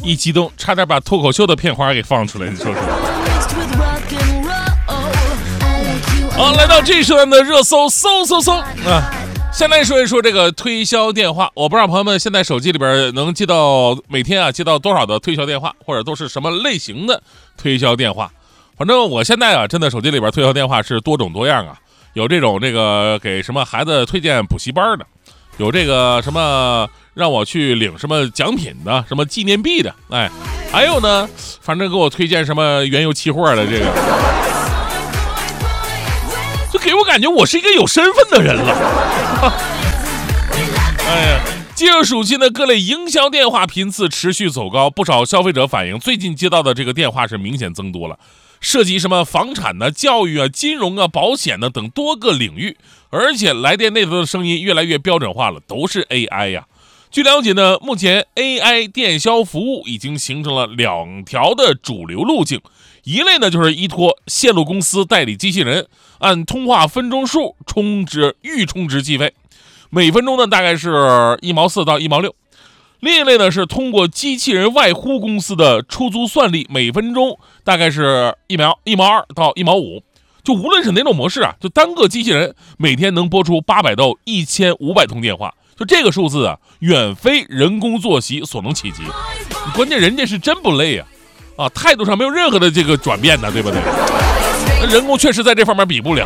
一激动差点把脱口秀的片花给放出来，你说说。好，来到这时段的热搜搜啊！先来说一说这个推销电话，我不知道朋友们现在手机里边能接到每天接到多少的推销电话，或者都是什么类型的推销电话。反正我现在真的手机里边推销电话是多种多样啊，有这种给什么孩子推荐补习班的，有这个什么让我去领什么奖品的，什么纪念币的，还有呢，反正给我推荐什么原油期货的这个。就给我感觉我是一个有身份的人了。接着暑期呢，各类营销电话频次持续走高，不少消费者反映，最近接到的这个电话是明显增多了，涉及什么房产呢、教育金融保险呢等多个领域，而且来电内头的声音越来越标准化了，都是 AI 呀。据了解呢，目前 AI 电销服务已经形成了2条的主流路径，一类呢就是依托线路公司代理机器人，按通话分钟数预充值计费，每分钟呢大概是1毛4到1毛6。另一类呢是通过机器人外呼公司的出租算力，每分钟大概是1毛2到1毛5。就无论是哪种模式就单个机器人每天能拨出800到1500通电话，就这个数字远非人工作息所能企及。关键人家是真不累态度上没有任何的这个转变的，对不对？人工确实在这方面比不了。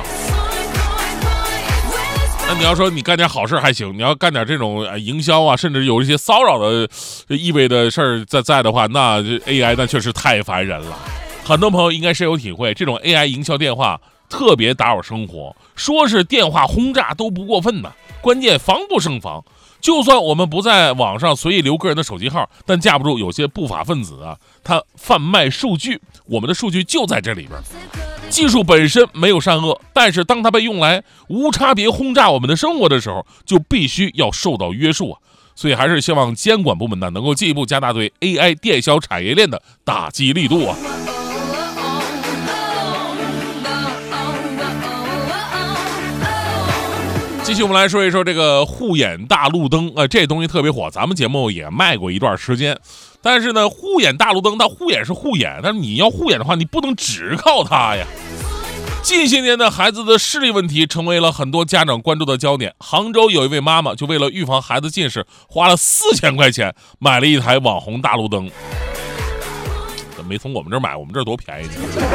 那你要说你干点好事还行，你要干点这种营销甚至有一些骚扰的意味的事儿在的话，那 AI 那确实太烦人了。很多朋友应该深有体会，这种 AI 营销电话特别打扰生活，说是电话轰炸都不过分呢。关键防不胜防，就算我们不在网上随意留个人的手机号，但架不住有些不法分子他贩卖数据，我们的数据就在这里边。技术本身没有善恶，但是当它被用来无差别轰炸我们的生活的时候，就必须要受到约束所以还是希望监管部门能够进一步加大对 AI 电销产业链的打击力度继续我们来说一说这个护眼大路灯这东西特别火，咱们节目也卖过一段时间。但是呢，护眼大路灯它护眼是护眼，但是你要护眼的话，你不能只靠它呀。近些年呢，孩子的视力问题成为了很多家长关注的焦点。杭州有一位妈妈就为了预防孩子近视，花了4000块钱买了一台网红大路灯。没从我们这儿买，我们这儿多便宜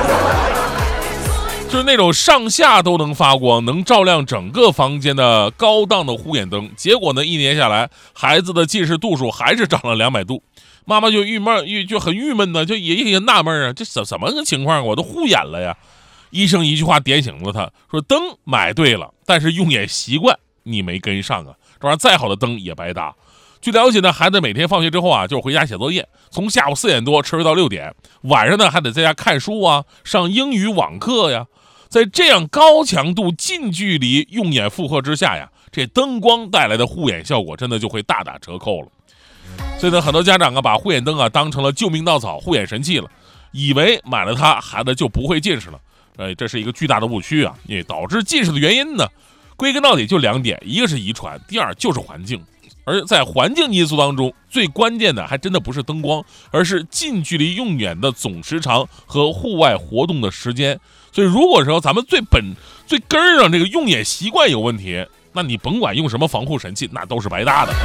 就是那种上下都能发光，能照亮整个房间的高档的护眼灯。结果呢，1年下来，孩子的近视度数还是长了200度。妈妈就很郁闷呢，就也纳闷这怎么个情况？我都护眼了呀。医生一句话点醒了他，说灯买对了，但是用眼习惯你没跟上这玩意儿再好的灯也白搭。据了解呢，孩子每天放学之后就回家写作业，从下午4点多持续到6点，晚上呢还得在家看书上英语网课呀。在这样高强度近距离用眼负荷之下这灯光带来的护眼效果真的就会大打折扣了。所以呢，很多家长把护眼灯当成了救命稻草、护眼神器了，以为买了它孩子就不会近视了。这是一个巨大的误区也导致近视的原因呢，归根到底就2点，一个是遗传，第二就是环境。而在环境因素当中，最关键的还真的不是灯光，而是近距离用眼的总时长和户外活动的时间。所以如果说咱们最根上这个用眼习惯有问题，那你甭管用什么防护神器，那都是白搭的。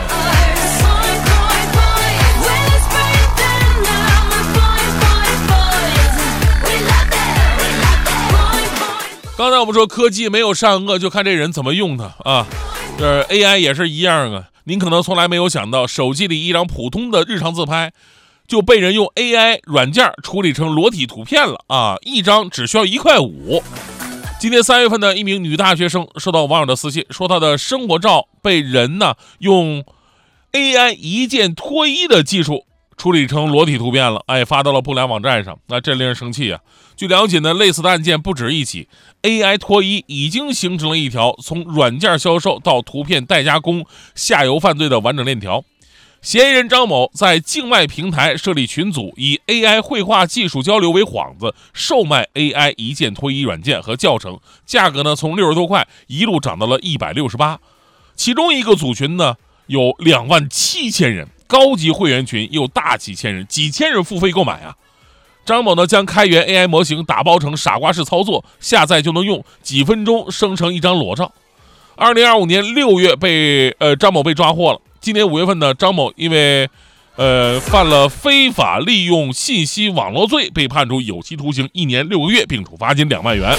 刚才我们说科技没有善恶，就看这人怎么用它这 AI 也是一样您可能从来没有想到，手机里一张普通的日常自拍就被人用 AI 软件处理成裸体图片了一张只需要1.5块。今年3月份的一名女大学生收到网友的私信，说她的生活照被人用 AI 一键脱衣的技术处理成裸体图片了，发到了不良网站上，那这令人生气据了解呢，类似的案件不止一起 ，AI 脱衣已经形成了一条从软件销售到图片代加工、下游犯罪的完整链条。嫌疑人张某在境外平台设立群组，以 AI 绘画技术交流为幌子，售卖 AI 一键脱衣软件和教程，价格呢从60多块一路涨到了168。其中一个组群呢有27000人。 高级会员群有大几千人，几千人付费购买啊。张某呢将开源 AI 模型打包成傻瓜式操作，下载就能用，几分钟生成一张裸照。2025年6月张某被抓获了。今年5月份呢，张某因为犯了非法利用信息网络罪，被判处有期徒刑1年6个月，并处罚金2万元。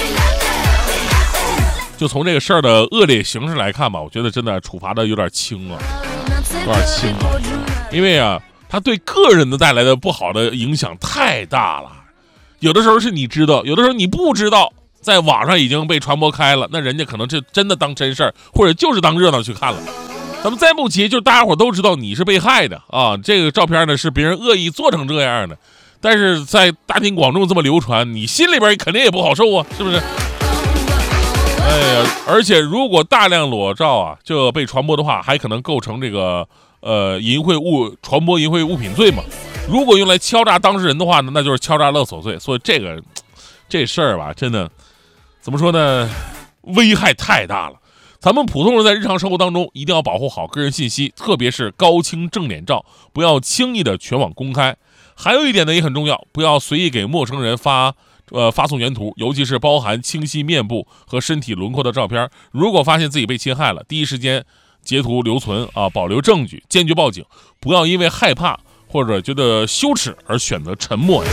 就从这个事儿的恶劣形式来看吧，我觉得真的处罚的有点轻啊，因为啊，他对个人的带来的不好的影响太大了。有的时候是你知道，有的时候你不知道，在网上已经被传播开了，那人家可能是真的当真事儿，或者就是当热闹去看了。咱们再不急，就是大家伙都知道你是被害的啊，这个照片呢是别人恶意做成这样的，但是在大庭广众这么流传，你心里边肯定也不好受啊，是不是？哎呀，而且如果大量裸照啊就被传播的话，还可能构成这个传播淫秽物品罪嘛。如果用来敲诈当事人的话呢，那就是敲诈勒索罪。所以这事儿吧，真的怎么说呢，危害太大了。咱们普通人在日常生活当中一定要保护好个人信息，特别是高清正脸照，不要轻易的全网公开。还有一点呢也很重要，不要随意给陌生人发送原图，尤其是包含清晰面部和身体轮廓的照片。如果发现自己被侵害了，第一时间截图留存啊，保留证据，坚决报警，不要因为害怕或者觉得羞耻而选择沉默呀。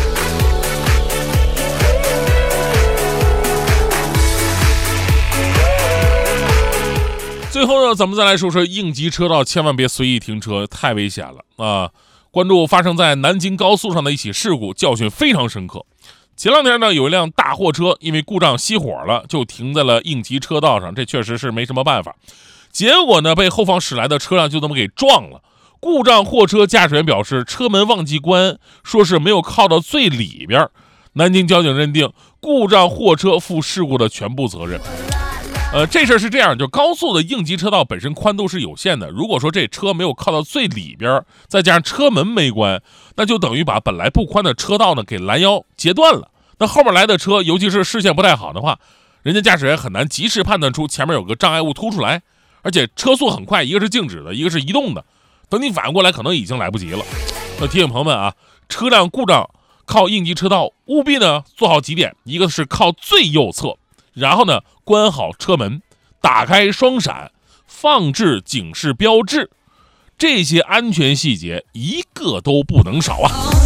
最后呢，咱们再来说说应急车道，千万别随意停车，太危险了啊！关注发生在南京高速上的一起事故，教训非常深刻。前两天呢，有一辆大货车因为故障熄火了，就停在了应急车道上，这确实是没什么办法。结果呢，被后方驶来的车辆就这么给撞了。故障货车驾驶员表示，车门忘记关，说是没有靠到最里边。南京交警认定故障货车负事故的全部责任。这事儿是这样，就高速的应急车道本身宽度是有限的，如果说这车没有靠到最里边，再加上车门没关，那就等于把本来不宽的车道呢给拦腰截断了。那后面来的车，尤其是视线不太好的话，人家驾驶员很难及时判断出前面有个障碍物突出来，而且车速很快，一个是静止的，一个是移动的，等你反应过来可能已经来不及了。那提醒朋友们啊，车辆故障靠应急车道务必呢做好几点，一个是靠最右侧，然后呢关好车门，打开双闪，放置警示标志，这些安全细节一个都不能少啊。